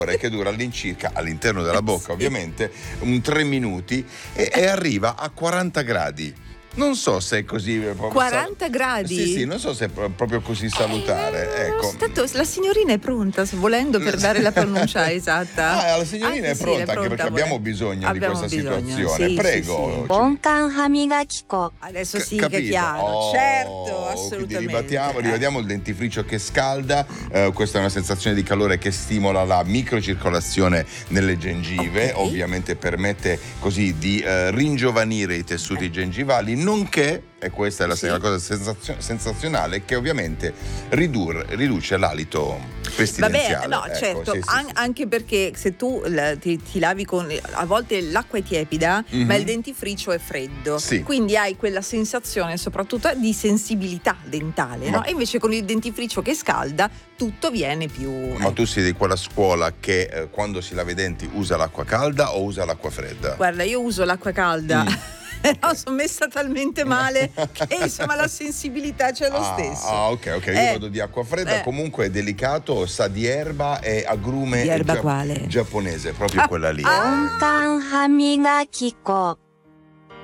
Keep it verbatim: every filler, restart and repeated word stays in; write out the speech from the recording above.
che dura all'incirca, all'interno della bocca ovviamente, un tre minuti e, e arriva a quaranta gradi. Non so se è così quaranta gradi? Sì, sì, non so se è proprio così salutare. Eh, ecco. Stato, la signorina è pronta, se volendo, per dare la pronuncia esatta. Ah, la signorina anche è pronta, sì, è pronta, anche perché vuole... abbiamo bisogno abbiamo di questa bisogno, situazione. sì, Prego. sì, sì. ボンカン歯磨き粉 Adesso sì, C- che è capito? chiaro, Oh, certo, quindi assolutamente. ribadiamo, Eh. ribadiamo il dentifricio che scalda, eh, questa è una sensazione di calore che stimola la microcircolazione nelle gengive, Ok. ovviamente permette così di eh, ringiovanire i tessuti gengivali, nonché, e questa è la Sì. la cosa sensazio- sensazionale, che ovviamente ridur- riduce l'alito pestilenziale. Vabbè, no, Ecco, certo, sì, sì, an- sì. anche perché se tu la- ti, ti lavi con, a volte l'acqua è tiepida, Mhm. ma il dentifricio è freddo, Sì. quindi hai quella sensazione soprattutto di sensibilità dentale, Ma- no? E invece con il dentifricio che scalda tutto viene più... Ma tu sei di quella scuola che eh, quando si lava i denti usa l'acqua calda o usa l'acqua fredda? Guarda, io uso l'acqua calda. Mm. Però sono messa talmente male che insomma la sensibilità c'è lo Ah, stesso. ah, ok, ok, io Eh, vado di acqua fredda, eh. comunque è delicato, sa di erba e agrume Di erba gia- quale? giapponese, proprio Ah, quella lì. ボンカン歯磨き粉